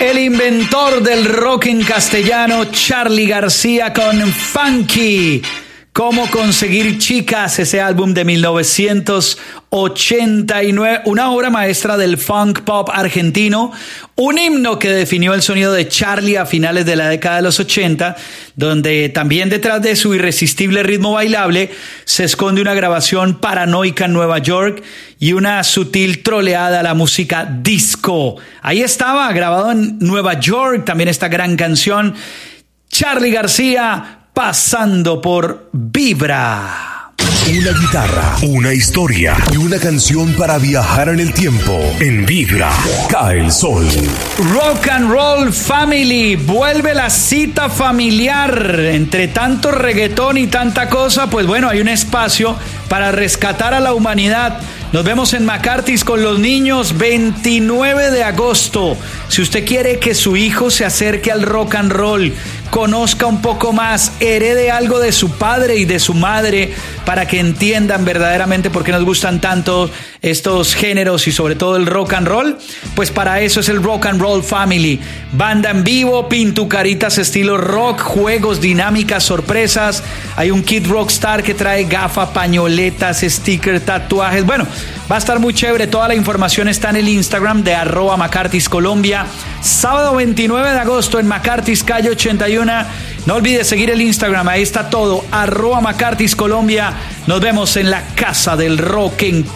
El inventor del rock en castellano, Charly García con Funky. ¿Cómo conseguir chicas? Ese álbum de 1989, una obra maestra del funk pop argentino, un himno que definió el sonido de Charly a finales de la década de los 80, donde también detrás de su irresistible ritmo bailable se esconde una grabación paranoica en Nueva York y una sutil troleada a la música disco. Ahí estaba, grabado en Nueva York, también esta gran canción, Charly García, pasando por Vibra. Una guitarra, una historia y una canción para viajar en el tiempo. En Vibra, cae el sol. Rock and Roll Family, vuelve la cita familiar. Entre tanto reggaetón y tanta cosa, pues bueno, hay un espacio para rescatar a la humanidad. Nos vemos en McCarthy's con los niños, 29 de agosto. Si usted quiere que su hijo se acerque al rock and roll, conozca un poco más, herede algo de su padre y de su madre para que entiendan verdaderamente por qué nos gustan tanto estos géneros y sobre todo el rock and roll, pues para eso es el Rock and Roll Family. Banda en vivo, pintucaritas estilo rock, juegos, dinámicas, sorpresas. Hay un kit rockstar que trae gafa, pañoletas, sticker, tatuajes. Bueno, va a estar muy chévere. Toda la información está en el Instagram de @McCarthy's Colombia. Sábado 29 de agosto en McCarthy's, calle 81. No olvides seguir el Instagram, ahí está todo, @McCarthy's Colombia. Nos vemos en la casa del rock en